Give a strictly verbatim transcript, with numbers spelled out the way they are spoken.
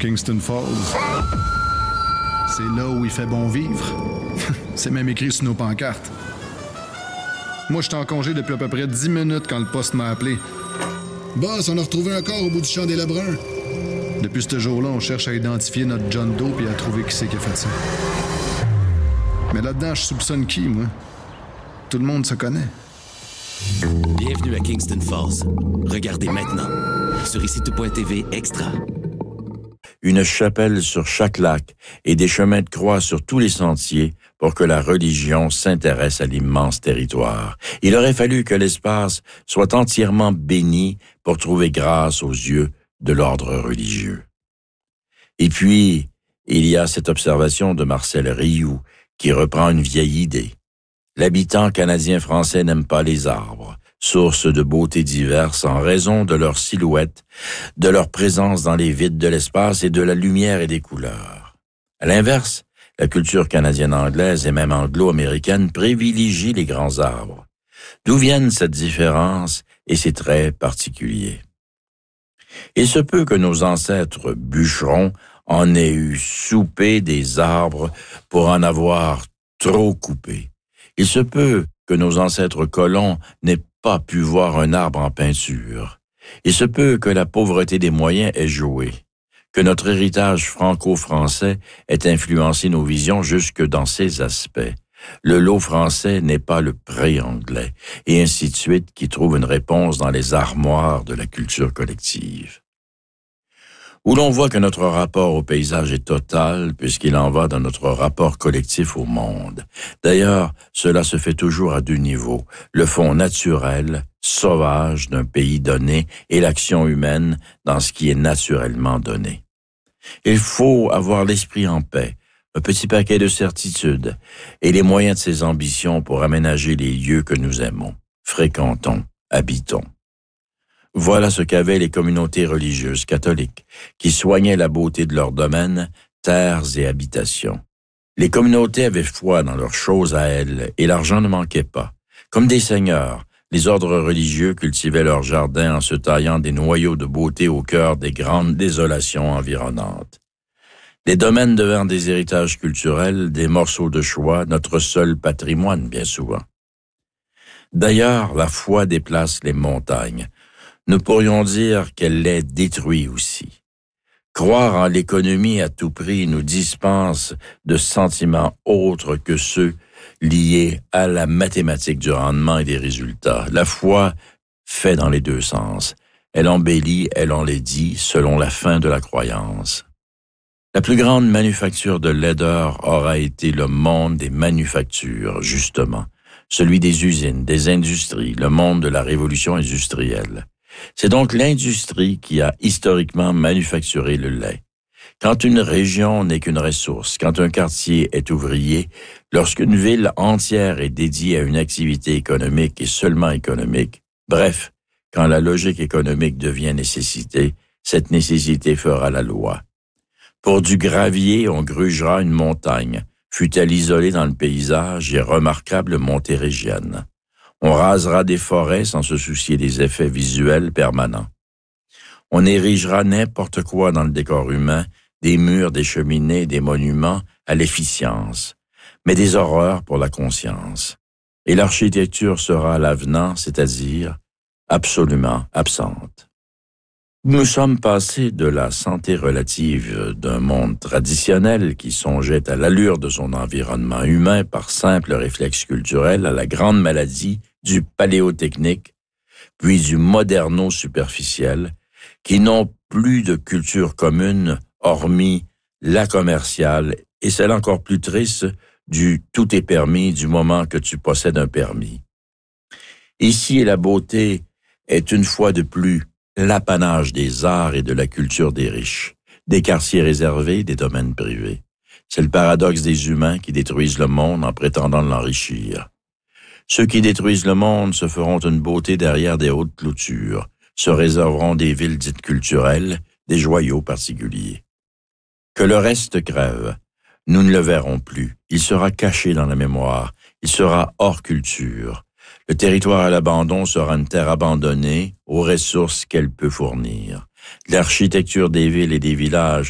Kingston Falls. C'est là où il fait bon vivre. C'est même écrit sur nos pancartes. Moi, j'étais en congé depuis à peu près dix minutes quand le poste m'a appelé. Boss, on a retrouvé un corps au bout du champ des Lebrun. Depuis ce jour-là, on cherche à identifier notre John Doe et à trouver qui c'est qui a fait ça. Mais là-dedans, je soupçonne qui, moi? Tout le monde se connaît. Bienvenue à Kingston Falls. Regardez maintenant sur ici tout point t v Extra. Une chapelle sur chaque lac et des chemins de croix sur tous les sentiers pour que la religion s'intéresse à l'immense territoire. Il aurait fallu que l'espace soit entièrement béni pour trouver grâce aux yeux de l'ordre religieux. Et puis, il y a cette observation de Marcel Rioux qui reprend une vieille idée. L'habitant canadien-français n'aime pas les arbres, source de beauté diverses en raison de leur silhouette, de leur présence dans les vides de l'espace et de la lumière et des couleurs. À l'inverse, la culture canadienne-anglaise et même anglo-américaine privilégie les grands arbres. D'où viennent cette différence et ces traits particuliers? Il se peut que nos ancêtres bûcherons en aient eu soupé des arbres pour en avoir trop coupé. Il se peut que nos ancêtres colons n'aient pas pu voir un arbre en peinture. Il se peut que la pauvreté des moyens ait joué, que notre héritage franco-français ait influencé nos visions jusque dans ces aspects. Le lot français n'est pas le pré-anglais, et ainsi de suite, qui trouve une réponse dans les armoires de la culture collective. Où l'on voit que notre rapport au paysage est total, puisqu'il en va de notre rapport collectif au monde. D'ailleurs, cela se fait toujours à deux niveaux, le fond naturel, sauvage d'un pays donné, et l'action humaine dans ce qui est naturellement donné. Il faut avoir l'esprit en paix, un petit paquet de certitudes, et les moyens de ses ambitions pour aménager les lieux que nous aimons, fréquentons, habitons. Voilà ce qu'avaient les communautés religieuses catholiques, qui soignaient la beauté de leur domaine, terres et habitations. Les communautés avaient foi dans leurs choses à elles, et l'argent ne manquait pas. Comme des seigneurs, les ordres religieux cultivaient leurs jardins en se taillant des noyaux de beauté au cœur des grandes désolations environnantes. Les domaines devinrent des héritages culturels, des morceaux de choix, notre seul patrimoine bien souvent. D'ailleurs, la foi déplace les montagnes. Nous pourrions dire qu'elle les détruit aussi. Croire en l'économie à tout prix nous dispense de sentiments autres que ceux liés à la mathématique du rendement et des résultats. La foi fait dans les deux sens. Elle embellit, elle enlaidit, selon la fin de la croyance. La plus grande manufacture de laideur aura été le monde des manufactures, justement, celui des usines, des industries, le monde de la révolution industrielle. C'est donc l'industrie qui a historiquement manufacturé le lait. Quand une région n'est qu'une ressource, quand un quartier est ouvrier, lorsqu'une ville entière est dédiée à une activité économique et seulement économique, bref, quand la logique économique devient nécessité, cette nécessité fera la loi. Pour du gravier, on grugera une montagne, fût-elle isolée dans le paysage et remarquable montérégienne. On rasera des forêts sans se soucier des effets visuels permanents. On érigera n'importe quoi dans le décor humain, des murs, des cheminées, des monuments à l'efficience, mais des horreurs pour la conscience. Et l'architecture sera l'avenant, c'est-à-dire absolument absente. Nous sommes passés de la santé relative d'un monde traditionnel qui songeait à l'allure de son environnement humain par simple réflexe culturel à la grande maladie du paléotechnique, puis du moderno-superficiel, qui n'ont plus de culture commune hormis la commerciale et celle encore plus triste du « tout est permis » du moment que tu possèdes un permis. Ici, la beauté est une fois de plus l'apanage des arts et de la culture des riches, des quartiers réservés, des domaines privés. C'est le paradoxe des humains qui détruisent le monde en prétendant l'enrichir. Ceux qui détruisent le monde se feront une beauté derrière des hautes clôtures, se réserveront des villes dites culturelles, des joyaux particuliers. Que le reste crève, nous ne le verrons plus. Il sera caché dans la mémoire, il sera hors culture. Le territoire à l'abandon sera une terre abandonnée aux ressources qu'elle peut fournir. L'architecture des villes et des villages